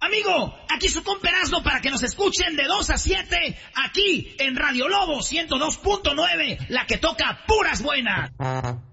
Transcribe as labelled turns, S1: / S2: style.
S1: amigo, aquí su compa Erasmo para que nos escuchen de 2 a 7, aquí en Radio Lobo 102.9, la que toca puras buenas.